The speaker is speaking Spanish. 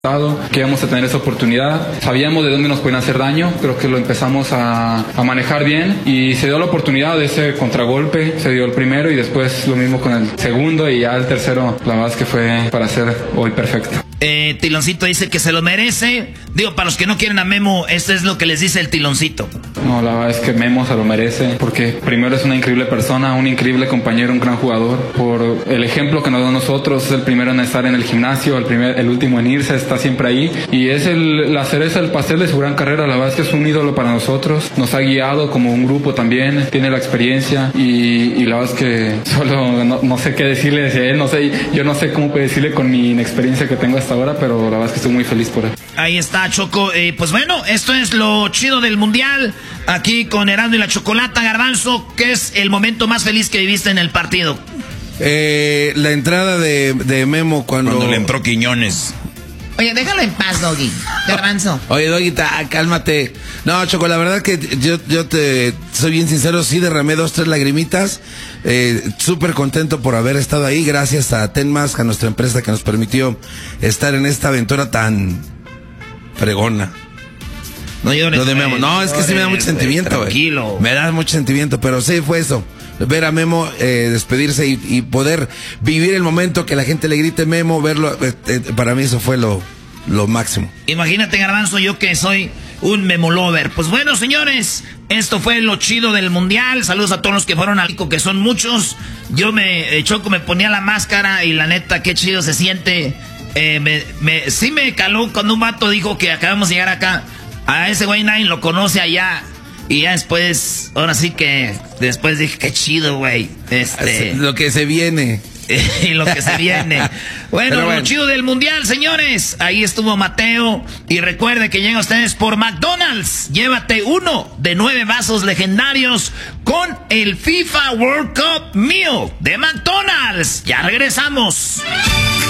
que íbamos a tener esa oportunidad. Sabíamos de dónde nos pueden hacer daño, creo que lo empezamos a manejar bien y se dio la oportunidad de ese contragolpe, se dio el primero y después lo mismo con el segundo y ya el tercero, la verdad es que fue para ser hoy perfecto. Tiloncito dice que se lo merece. Digo, para los que no quieren a Memo, esto es lo que les dice el Tiloncito. No, la verdad es que Memo se lo merece, porque primero es una increíble persona, un increíble compañero, un gran jugador. Por el ejemplo que nos da a nosotros, es el primero en estar en el gimnasio, el último en irse, está siempre ahí. Y es la cereza del pastel de su gran carrera. La verdad es que es un ídolo para nosotros. Nos ha guiado como un grupo también, tiene la experiencia y la verdad es que solo no sé qué decirle de él, yo no sé cómo decirle con mi inexperiencia que tengo hasta ahora, pero la verdad es que estoy muy feliz por él. Ahí está, Choco. Pues bueno, esto es lo chido del Mundial. Aquí con Erasmo y la Chocolata. Garbanzo, ¿qué es el momento más feliz que viviste en el partido? La entrada de Memo cuando le entró Quiñones. Oye, déjalo en paz, Doggy. Garbanzo. Oye, Doggy, cálmate. No, Choco, la verdad que yo te soy bien sincero, sí derramé 2-3 lagrimitas. Súper contento por haber estado ahí. Gracias a Tenmask, a nuestra empresa que nos permitió estar en esta aventura tan fregona. No llores. Lo de Memo. No, es que sí me da mucho sentimiento, güey. Tranquilo. Me da mucho sentimiento, pero sí fue eso. Ver a Memo despedirse y poder vivir el momento que la gente le grite Memo, verlo, para mí eso fue lo máximo. Imagínate, Garbanzo, yo que soy un Memo lover. Pues bueno, señores, esto fue lo chido del Mundial. Saludos a todos los que fueron al México, que son muchos. Yo Choco, me ponía la máscara y la neta, qué chido se siente. Sí me caló cuando un vato dijo que acabamos de llegar acá. A ese güey nadie lo conoce allá. Y ya después, ahora sí que después dije, qué chido, güey. Lo que se viene. Y lo que se viene. Bueno, lo chido del Mundial, señores. Ahí estuvo Mateo. Y recuerde que llegan ustedes por McDonald's. Llévate uno de 9 vasos legendarios con el FIFA World Cup Meal de McDonald's. Ya regresamos.